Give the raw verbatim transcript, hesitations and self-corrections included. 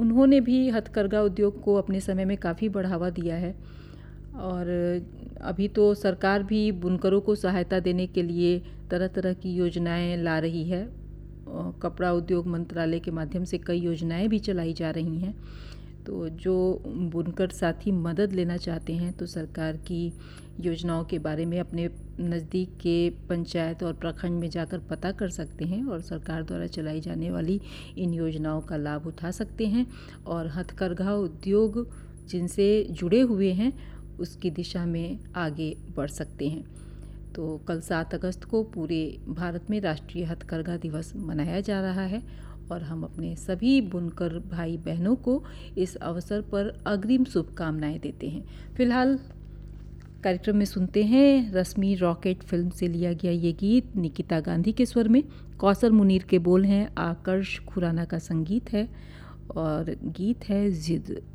उन्होंने भी हथकरघा उद्योग को अपने समय में काफ़ी बढ़ावा दिया है। और अभी तो सरकार भी बुनकरों को सहायता देने के लिए तरह तरह की योजनाएं ला रही है। कपड़ा उद्योग मंत्रालय के माध्यम से कई योजनाएं भी चलाई जा रही हैं। तो जो बुनकर साथी मदद लेना चाहते हैं तो सरकार की योजनाओं के बारे में अपने नज़दीक के पंचायत और प्रखंड में जाकर पता कर सकते हैं और सरकार द्वारा चलाई जाने वाली इन योजनाओं का लाभ उठा सकते हैं और हथकरघा उद्योग जिनसे जुड़े हुए हैं उसकी दिशा में आगे बढ़ सकते हैं। तो कल सात अगस्त को पूरे भारत में राष्ट्रीय हथकरघा दिवस मनाया जा रहा है और हम अपने सभी बुनकर भाई बहनों को इस अवसर पर अग्रिम शुभकामनाएं देते हैं। फिलहाल कार्यक्रम में सुनते हैं रश्मि रॉकेट फिल्म से लिया गया ये गीत निकिता गांधी के स्वर में। कौसर मुनीर के बोल हैं, आकर्ष खुराना का संगीत है और गीत है जिद।